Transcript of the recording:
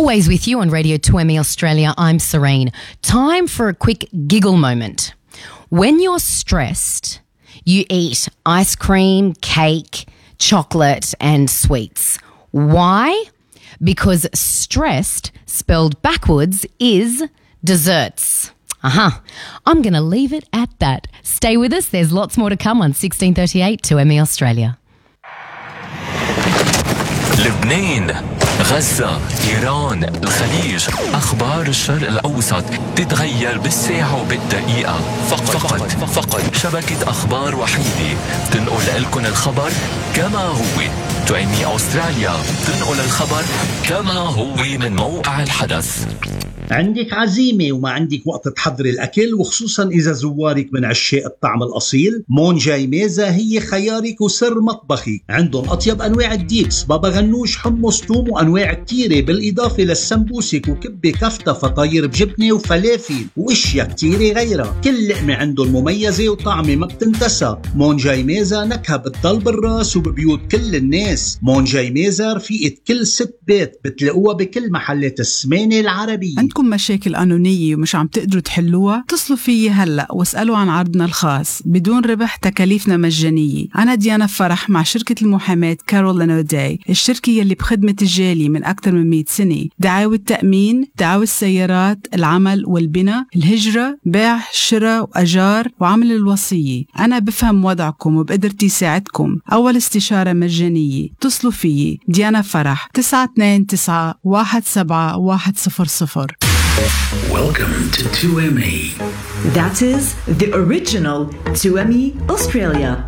Always with you on Radio 2ME Australia, I'm Serene. Time for a quick giggle moment. When you're stressed, you eat ice cream, cake, chocolate and sweets. Why? Because stressed, spelled backwards, is desserts. I'm going to leave it at that. Stay with us. There's lots more to come on 1638 2ME Australia. لبنان، غزة، إيران، الخليج، أخبار الشرق الأوسط تتغير بالساعة وبالدقيقة. فقط شبكة أخبار وحيدة تنقل لكم الخبر كما هو. 2ME أستراليا تنقل الخبر كما هو من موقع الحدث. عندك عزيمة وما عندك وقت تحضري الأكل، وخصوصا إذا زوارك من عشاق الطعم الأصيل، مونجاي ميزة هي خيارك وسر مطبخي. عندهم أطيب أنواع الديبس، بابا غنوش، حمص، توم وأنواع كتيرة، بالإضافة للسمبوسك وكبة كفتة، فطاير بجبنة وفلافل وأشياء كتيرة غيرها. كل لقمة عندهم مميزة وطعمة ما بتنتسى. مونجاي ميزة نكهة بتضل بالراس وببيوت كل الناس. مونجاي ميزة رفيقة كل ست بيت، بتلاقوها بكل محلات السمانة العربية. عندكم مشاكل قانونية ومش عم تقدروا تحلوها؟ اتصلوا فيي هلأ واسألوا عن عرضنا الخاص بدون ربح، تكاليفنا مجانية. أنا ديانا فرح مع شركة المحاماة كارولين أوداي، الشركة يلي بخدمة الجالية من أكثر من 100 سنة. دعاوى التأمين، دعاوى السيارات، العمل والبناء، الهجرة، بيع، شراء وأجار، وعمل الوصية. أنا بفهم وضعكم وبقدرتي ساعدكم. أول استشارة مجانية. اتصلوا فيي ديانا فرح 929-17-100. Welcome to 2ME. That is the original 2ME Australia.